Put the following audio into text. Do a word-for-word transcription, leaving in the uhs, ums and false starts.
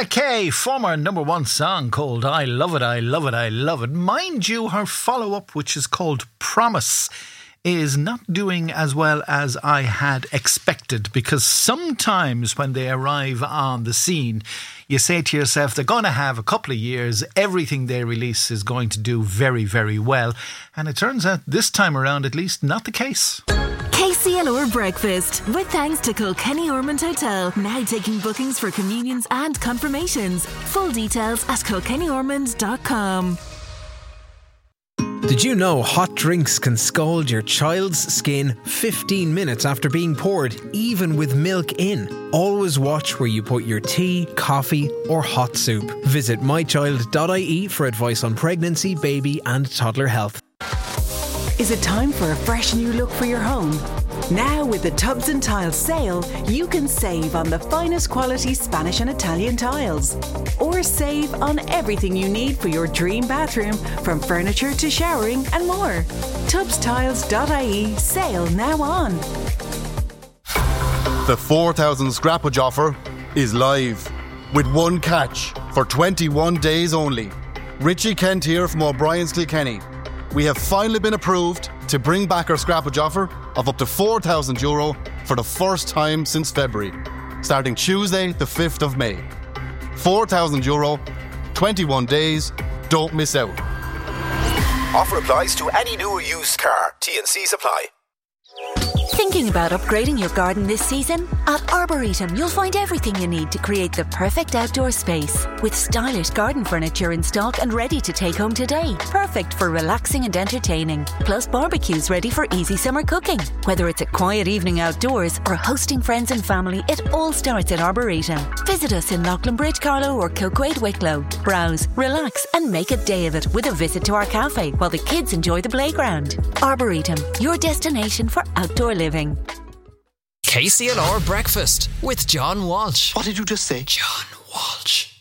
Mariah Carey, former number one song called I Love It, I Love It, I Love It. Mind you, her follow-up, which is called Promise, is not doing as well as I had expected, because sometimes when they arrive on the scene, you say to yourself, they're going to have a couple of years, everything they release is going to do very, very well. And it turns out this time around, at least, not the case. K C L R Breakfast, with thanks to Kilkenny Ormond Hotel, now taking bookings for communions and confirmations. Full details at kilkenny ormond dot com. Did you know hot drinks can scald your child's skin fifteen minutes after being poured, even with milk in? Always watch where you put your tea, coffee or hot soup. Visit my child dot I E for advice on pregnancy, baby and toddler health. Is it time for a fresh new look for your home? Now with the Tubs and Tiles sale, you can save on the finest quality Spanish and Italian tiles. Or save on everything you need for your dream bathroom, from furniture to showering and more. Tubs Tiles dot I E sale now on. The four thousand Scrappage offer is live, with one catch for twenty-one days only. Richie Kent here from O'Brien's Kilkenny. We have finally been approved to bring back our scrappage offer of up to four thousand euro for the first time since February, starting Tuesday the fifth of May. four thousand euro, twenty-one days, don't miss out. Offer applies to any new or used car. T and C's apply. Thinking about upgrading your garden this season? At Arboretum, you'll find everything you need to create the perfect outdoor space. With stylish garden furniture in stock and ready to take home today. Perfect for relaxing and entertaining. Plus barbecues ready for easy summer cooking. Whether it's a quiet evening outdoors or hosting friends and family, it all starts at Arboretum. Visit us in Loughlin Bridge, Carlow or Kilquade, Wicklow. Browse, relax and make a day of it with a visit to our cafe while the kids enjoy the playground. Arboretum, your destination for outdoor living. K C L R Breakfast with John Walsh. What did you just say? John Walsh.